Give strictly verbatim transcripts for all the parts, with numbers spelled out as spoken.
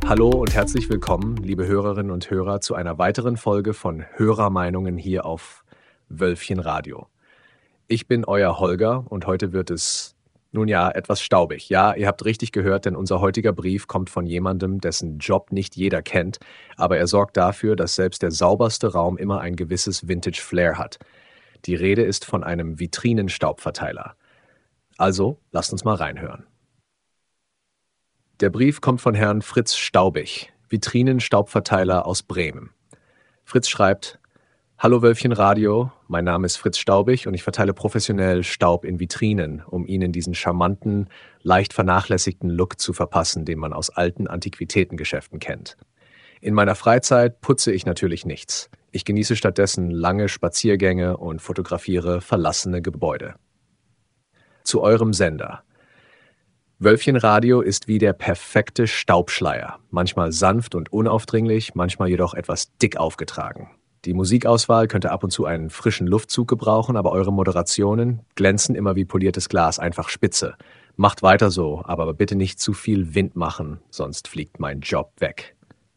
Hallo und herzlich willkommen, liebe Hörerinnen und Hörer, zu einer weiteren Folge von Hörermeinungen hier auf Wölfchen Radio. Ich bin euer Holger und heute wird es, nun ja, etwas staubig. Ja, ihr habt richtig gehört, denn unser heutiger Brief kommt von jemandem, dessen Job nicht jeder kennt, aber er sorgt dafür, dass selbst der sauberste Raum immer ein gewisses Vintage-Flair hat. Die Rede ist von einem Vitrinenstaubverteiler. Also, lasst uns mal reinhören. Der Brief kommt von Herrn Fritz Staubig, Vitrinenstaubverteiler aus Bremen. Fritz schreibt: Hallo Wölfchen Radio, mein Name ist Fritz Staubig und ich verteile professionell Staub in Vitrinen, um Ihnen diesen charmanten, leicht vernachlässigten Look zu verpassen, den man aus alten Antiquitätengeschäften kennt. In meiner Freizeit putze ich natürlich nichts. Ich genieße stattdessen lange Spaziergänge und fotografiere verlassene Gebäude. Zu eurem Sender. Wölfchen Radio ist wie der perfekte Staubschleier, manchmal sanft und unaufdringlich, manchmal jedoch etwas dick aufgetragen. Die Musikauswahl könnte ab und zu einen frischen Luftzug gebrauchen, aber eure Moderationen glänzen immer wie poliertes Glas, einfach spitze. Macht weiter so, aber bitte nicht zu viel Wind machen, sonst fliegt mein Job weg.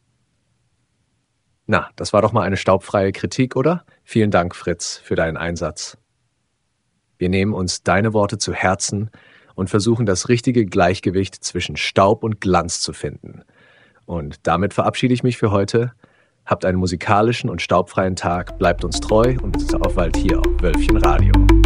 Na, das war doch mal eine staubfreie Kritik, oder? Vielen Dank, Fritz, für deinen Einsatz. Wir nehmen uns deine Worte zu Herzen und versuchen, das richtige Gleichgewicht zwischen Staub und Glanz zu finden. Und damit verabschiede ich mich für heute. Habt einen musikalischen und staubfreien Tag, bleibt uns treu und auf bald hier auf Wölfchen Radio.